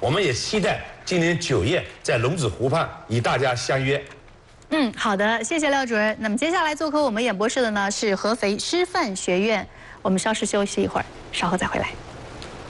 我们也期待今年9月在龙子湖畔与大家相约。 好的，谢谢廖主任。那么接下来做客我们演播室的呢是合肥师范学院，我们稍事休息一会儿，稍后再回来。